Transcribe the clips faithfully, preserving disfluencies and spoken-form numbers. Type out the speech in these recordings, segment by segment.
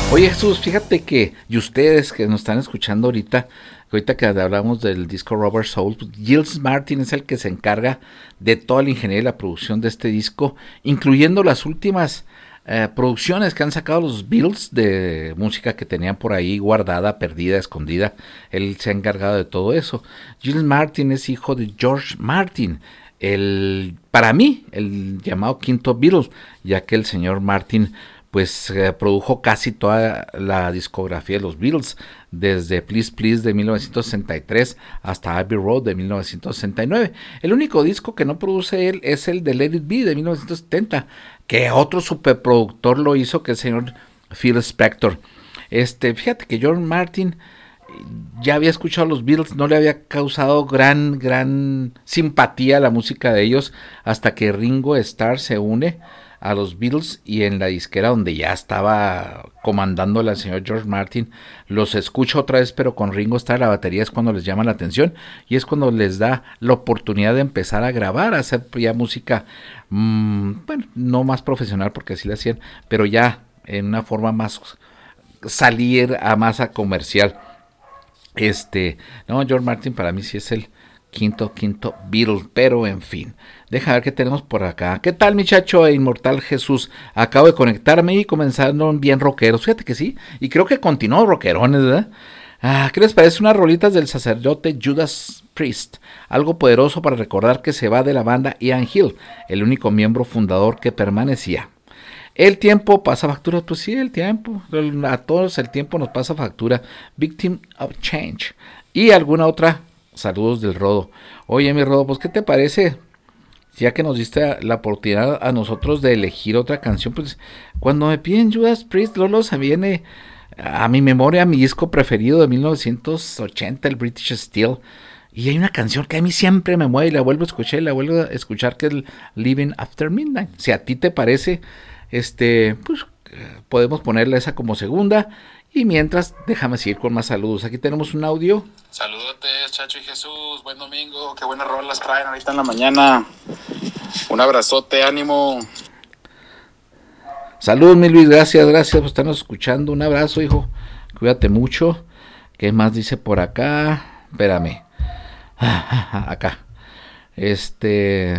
Oye Jesús, fíjate que, y ustedes que nos están escuchando ahorita, ahorita que hablamos del disco Rubber Soul, Giles Martin es el que se encarga de toda la ingeniería y la producción de este disco, incluyendo las últimas eh, producciones que han sacado los Beatles de música que tenían por ahí guardada, perdida, escondida. Él se ha encargado de todo eso. Giles Martin es hijo de George Martin, el, para mí, el llamado quinto Beatle, ya que el señor Martin pues eh, produjo casi toda la discografía de los Beatles, desde Please Please de mil novecientos sesenta y tres hasta Abbey Road de mil novecientos sesenta y nueve. El único disco que no produce él es el de Let It Be de mil novecientos setenta, que otro superproductor lo hizo, que es el señor Phil Spector. Este, fíjate que George Martin ya había escuchado a los Beatles, no le había causado gran, gran simpatía a la música de ellos, hasta que Ringo Starr se une a los Beatles y en la disquera donde ya estaba comandando el señor George Martin, los escucha otra vez, pero con Ringo Starr la batería es cuando les llama la atención y es cuando les da la oportunidad de empezar a grabar, a hacer ya música, mmm, bueno, no más profesional porque así la hacían, pero ya en una forma más salir a masa comercial. Este, no, George Martin para mí sí es el quinto, quinto Beatle, pero en fin, deja ver qué tenemos por acá. ¿Qué tal, muchacho e inmortal Jesús? Acabo de conectarme y comenzaron bien rockeros, fíjate que sí, y creo que continuó rockerones, ¿verdad? Ah, ¿qué les parece unas rolitas del sacerdote Judas Priest? Algo poderoso para recordar que se va de la banda Ian Hill, el único miembro fundador que permanecía. El tiempo pasa factura, pues sí, el tiempo, a todos el tiempo nos pasa factura. Victim of Change. Y alguna otra. Saludos del Rodo. Oye, mi Rodo, pues ¿qué te parece? Ya que nos diste la oportunidad a nosotros de elegir otra canción, pues cuando me piden Judas Priest, Lolo, se viene a mi memoria mi disco preferido de mil novecientos ochenta, el British Steel. Y hay una canción que a mí siempre me mueve y la vuelvo a escuchar y la vuelvo a escuchar, que es el Living After Midnight. Si a ti te parece, este, pues podemos ponerle esa como segunda. Y mientras, déjame seguir con más saludos. Aquí tenemos un audio. Saludotes, Chacho y Jesús. Buen domingo. Qué buenas rolas traen ahorita en la mañana. Un abrazote, ánimo. Salud, mi Luis. Gracias, gracias por estarnos escuchando. Un abrazo, hijo. Cuídate mucho. ¿Qué más dice por acá? Espérame. Acá. Este...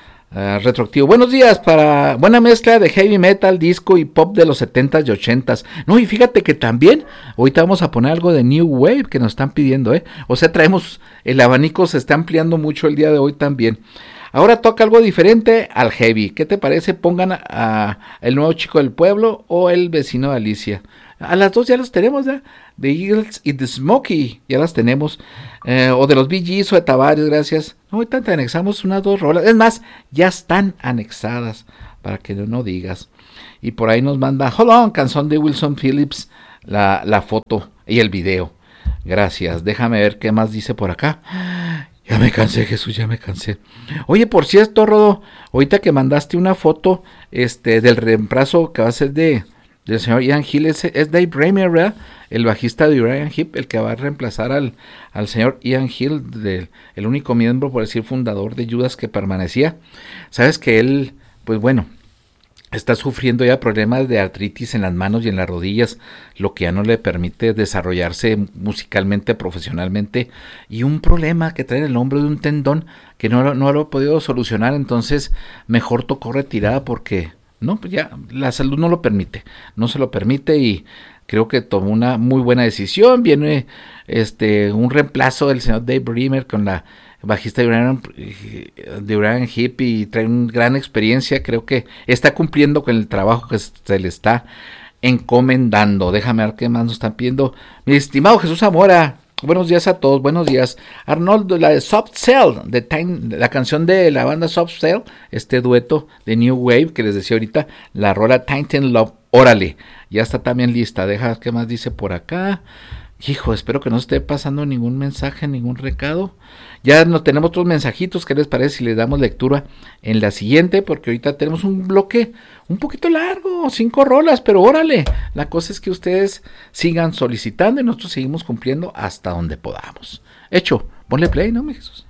Uh, retroactivo. Buenos días, para buena mezcla de heavy metal, disco y pop de los setentas y ochentas. No, y fíjate que también ahorita vamos a poner algo de New Wave que nos están pidiendo, ¿eh? O sea, traemos, el abanico se está ampliando mucho el día de hoy también. Ahora toca algo diferente al heavy. ¿Qué te parece? Pongan a, a El Nuevo Chico del Pueblo o El Vecino de Alicia. A las dos ya los tenemos, ¿ya? The Eagles y The Smokey, ya las tenemos. Eh, o de los Bee Gees o de Tavares, gracias. No, ahorita te anexamos unas dos rolas. Es más, ya están anexadas, para que no, no digas. Y por ahí nos manda Hold On, canción de Wilson Phillips, la, la foto y el video. Gracias, déjame ver qué más dice por acá. Ya me cansé, Jesús, ya me cansé. Oye, por cierto, Rodo, ahorita que mandaste una foto este, del reemplazo que va a ser de... del señor Ian Hill, es, es Dave Raymer, ¿verdad? El bajista de Uriah Heep, el que va a reemplazar al, al señor Ian Hill, de, el único miembro, por decir, fundador de Judas que permanecía. Sabes que él, pues bueno, está sufriendo ya problemas de artritis en las manos y en las rodillas, lo que ya no le permite desarrollarse musicalmente, profesionalmente, y un problema que trae en el hombro de un tendón que no, no lo ha podido solucionar, entonces mejor tocó retirada porque... no, pues ya la salud no lo permite, no se lo permite y creo que tomó una muy buena decisión. Viene este un reemplazo del señor Dave Raymer con la bajista de Uriah, de Uriah Heep y trae una gran experiencia. Creo que está cumpliendo con el trabajo que se le está encomendando. Déjame ver qué más nos están pidiendo. Mi estimado Jesús Zamora, buenos días a todos, buenos días. Arnoldo, la de Soft Cell, de Time, la canción de la banda Soft Cell, este dueto de New Wave que les decía ahorita, la rola Titan Love, órale, ya está también lista. Deja, ¿qué más dice por acá? Hijo, espero que no esté pasando ningún mensaje, ningún recado. Ya no tenemos otros mensajitos, ¿qué les parece si les damos lectura en la siguiente? Porque ahorita tenemos un bloque un poquito largo, cinco rolas, pero órale. La cosa es que ustedes sigan solicitando y nosotros seguimos cumpliendo hasta donde podamos. Hecho, ponle play, ¿no, mi Jesús?